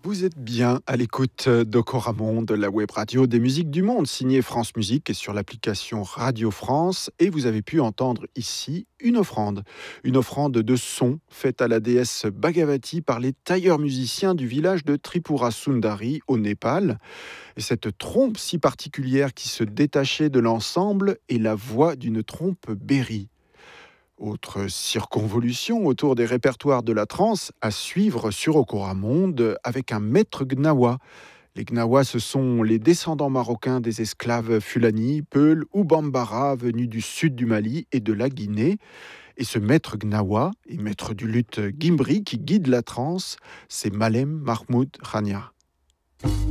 Vous êtes bien à l'écoute d'Ocoramonde, la web radio des musiques du monde, signée France Musique et sur l'application Radio France. Et vous avez pu entendre ici une offrande. Une offrande de son faite à la déesse Bhagavati par les tailleurs musiciens du village de Tripura Sundari au Népal. Et cette trompe si particulière qui se détachait de l'ensemble est la voix d'une trompe berry. Autre circonvolution autour des répertoires de la trance à suivre sur Ocoramonde avec un maître gnawa. Les gnawas, ce sont les descendants marocains des esclaves Fulani, Peuls ou Bambara venus du sud du Mali et de la Guinée. Et ce maître gnawa et maître du luth Gimbri qui guide la trance, c'est Malem Mahmoud Rania.